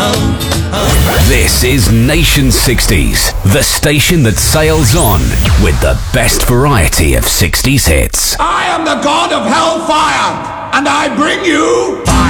This is Nation 60s, the station that sails on with the best variety of 60s hits. I am the god of hellfire, and I bring you fire.